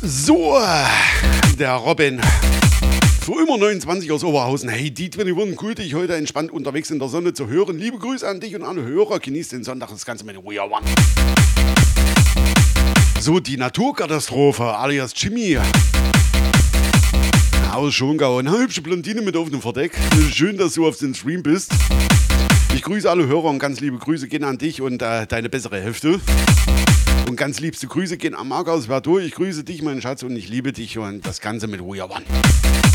So, der Robin. Für immer 29 aus Oberhausen. Hey, Dietwin, die wurden cool, dich heute entspannt unterwegs in der Sonne zu hören. Liebe Grüße an dich und alle Hörer. Genießt den Sonntag, das Ganze mit We Are One. So, die Naturkatastrophe, alias Jimmy. Aus Schongau. Eine hübsche Blondine mit offenem Verdeck. Schön, dass du auf den Stream bist. Ich grüße alle Hörer und ganz liebe Grüße gehen an dich und deine bessere Hälfte. Und ganz liebste Grüße gehen an Marc aus Verdun. Ich grüße dich, mein Schatz, und ich liebe dich und das Ganze mit We Are One.